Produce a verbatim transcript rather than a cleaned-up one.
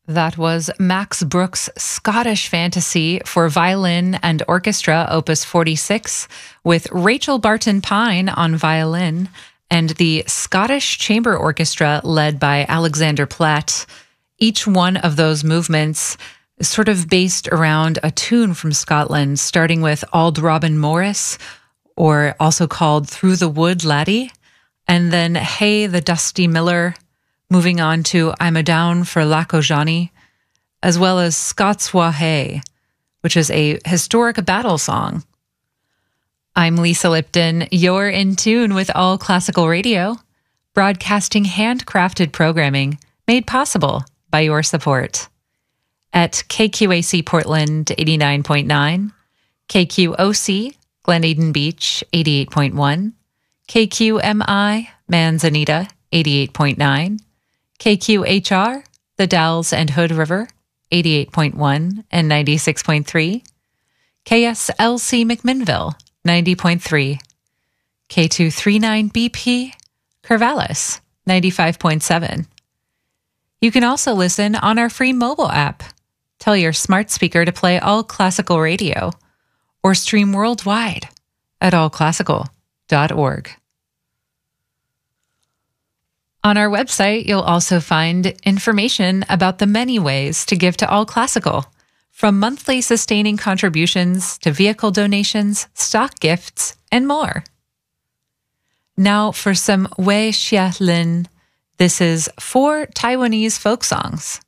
That was Max Bruch's Scottish Fantasy for violin and orchestra, opus forty-six, with Rachel Barton Pine on violin and the Scottish Chamber Orchestra led by Alexander Platt. Each one of those movements is sort of based around a tune from Scotland, starting with Auld Robin Morris, or also called Through the Wood Laddie, and then Hey the Dusty Miller, moving on to I'm a Down for Lac Johnny, as well as Scots Wha Hey, which is a historic battle song. I'm Lisa Lipton. You're in tune with All Classical Radio, broadcasting handcrafted programming made possible by your support. At K Q A C Portland eighty-nine point nine, K Q O C Glen Eden Beach eighty-eight point one, K Q M I Manzanita eighty-eight point nine, K Q H R, The Dalles and Hood River, eighty-eight point one and ninety-six point three, K S L C McMinnville, ninety point three, K two thirty-nine B P, Corvallis, ninety-five point seven. You can also listen on our free mobile app. Tell your smart speaker to play All Classical Radio, or stream worldwide at all classical dot org. On our website, you'll also find information about the many ways to give to All Classical, from monthly sustaining contributions to vehicle donations, stock gifts, and more. Now for some Wei Xia Lin. This is four Taiwanese folk songs.